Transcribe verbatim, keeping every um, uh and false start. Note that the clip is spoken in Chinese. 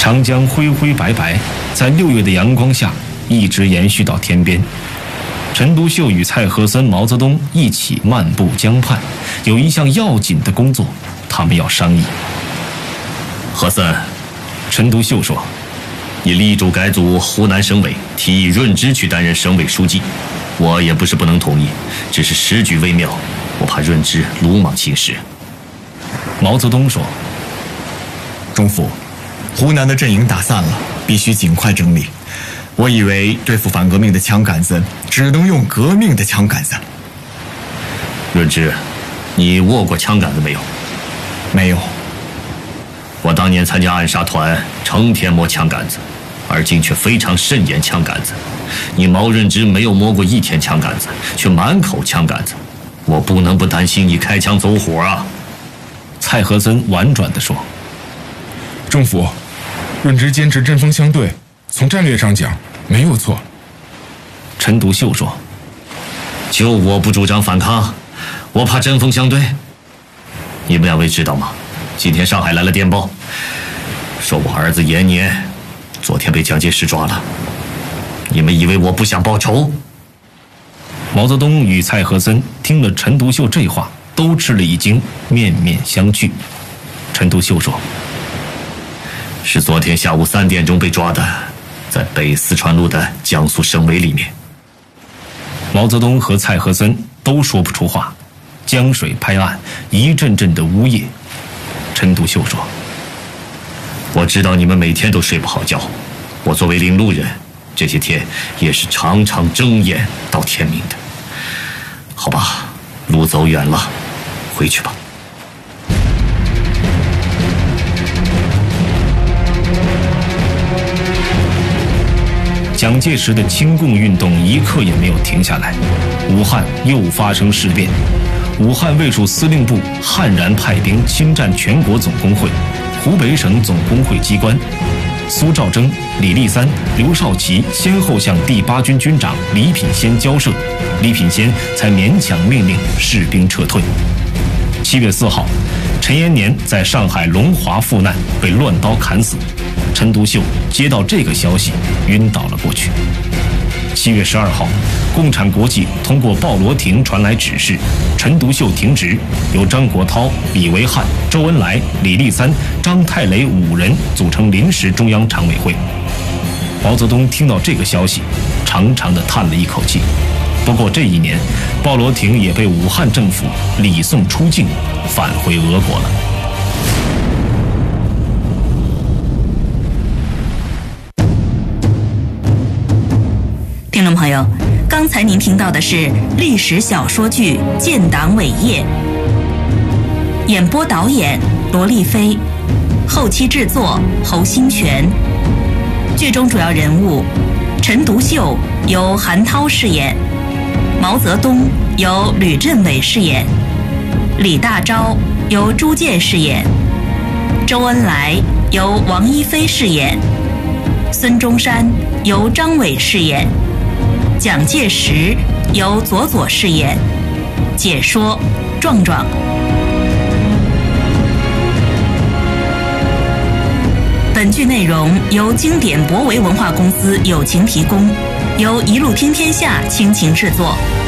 长江灰灰白白，在六月的阳光下一直延续到天边。陈独秀与蔡和森、毛泽东一起漫步江畔，有一项要紧的工作，他们要商议。 和森，陈独秀说，你力主改组湖南省委，提议润之去担任省委书记，我也不是不能同意，只是时局微妙，我怕润之鲁莽行事。 毛泽东说， 中副，湖南的阵营打散了，必须尽快整理。我以为对付反革命的枪杆子，只能用革命的枪杆子。 润之，你握过枪杆子没有？ 没有。 我当年参加暗杀团，成天摸枪杆子，而今却非常慎言枪杆子。你毛润之没有摸过一天枪杆子，却满口枪杆子，我不能不担心你开枪走火啊！ 蔡和森婉转地说：“ 政府，润之坚持针锋相对，从战略上讲没有错。” 陈独秀说：“ 就我不主张反抗，我怕针锋相对。你们两位知道吗？今天上海来了电报，说我儿子延年昨天被蒋介石抓了。你们以为我不想报仇？” 毛泽东与蔡和森听了陈独秀这话，都吃了一惊，面面相觑。陈独秀说：“ 是昨天下午三点钟被抓的，在北四川路的江苏省委里面。” 毛泽东和蔡和森都说不出话，江水拍岸，一阵阵的呜咽。陈独秀说：“ 我知道你们每天都睡不好觉，我作为领路人，这些天也是常常睁眼到天明的。好吧，路走远了，回去吧。” 蒋介石的亲共运动一刻也没有停下来，武汉又发生事变。武汉卫戍司令部悍然派兵侵占全国总工会、湖北省总工会机关。苏兆征、李立三、刘少奇先后向第八军军长李品仙交涉，李品仙才勉强命令士兵撤退。七月四号，陈延年在上海龙华赴难，被乱刀砍死。陈独秀接到这个消息，晕倒了过去。七月十二号，共产国际通过鲍罗廷传来指示，陈独秀停职，由张国焘、李维汉、周恩来、李立三、张太雷五人组成临时中央常委会。毛泽东听到这个消息，长长的叹了一口气。不过这一年，鲍罗廷也被武汉政府礼送出境，返回俄国了。 听众朋友，刚才您听到的是历史小说剧《建党伟业》，演播导演罗丽菲，后期制作侯新全。剧中主要人物陈独秀由韩涛饰演，毛泽东由吕振伟饰演，李大钊由朱健饰演，周恩来由王一飞饰演，孙中山由张伟饰演，蒋介石由左左饰演，解说壮壮。本剧内容由经典博维文化公司友情提供，由一路听天下倾情制作。